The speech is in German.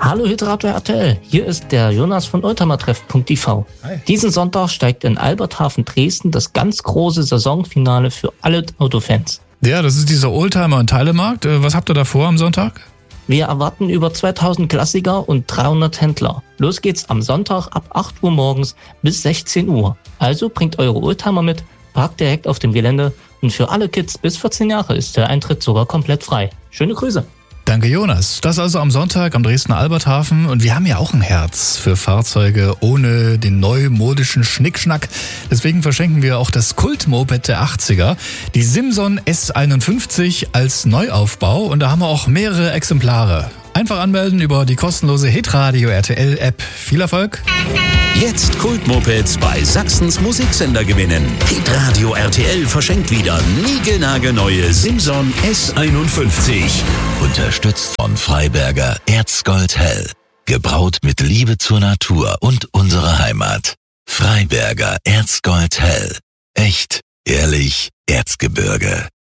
Hallo Hitradio RTL, hier ist der Jonas von oldtimertreff.tv. Diesen Sonntag steigt in Alberthafen Dresden das ganz große Saisonfinale für alle Autofans. Ja, das ist dieser Oldtimer- und Teilemarkt. Was habt ihr da vor am Sonntag? Wir erwarten über 2000 Klassiker und 300 Händler. Los geht's am Sonntag ab 8 Uhr morgens bis 16 Uhr. Also bringt eure Oldtimer mit, parkt direkt auf dem Gelände und für alle Kids bis 14 Jahre ist der Eintritt sogar komplett frei. Schöne Grüße. Danke, Jonas. Das also am Sonntag am Dresdner Alberthafen. Und wir haben ja auch ein Herz für Fahrzeuge ohne den neumodischen Schnickschnack. Deswegen verschenken wir auch das Kultmoped der 80er, die Simson S51 als Neuaufbau. Und da haben wir auch mehrere Exemplare. Einfach anmelden über die kostenlose Hitradio RTL App. Viel Erfolg! Jetzt Kultmopeds bei Sachsens Musiksender gewinnen. Hitradio RTL verschenkt wieder niegelnagelneue Simson S51. Unterstützt von Freiberger Erzgold Hell. Gebraut mit Liebe zur Natur und unserer Heimat. Freiberger Erzgold Hell. Echt, ehrlich, Erzgebirge.